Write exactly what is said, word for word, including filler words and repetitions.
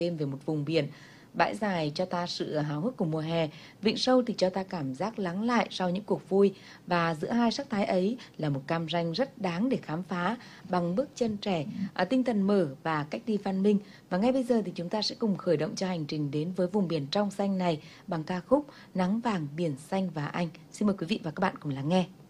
thêm về một vùng biển. Bãi dài cho ta sự háo hức của mùa hè, Vịnh Sâu thì cho ta cảm giác lắng lại sau những cuộc vui. Và giữa hai sắc thái ấy là một cam ranh rất đáng để khám phá bằng bước chân trẻ, à, tinh thần mở và cách đi văn minh. Và ngay bây giờ thì chúng ta sẽ cùng khởi động cho hành trình đến với vùng biển trong xanh này bằng ca khúc Nắng vàng biển xanh và anh. Xin mời quý vị và các bạn cùng lắng nghe.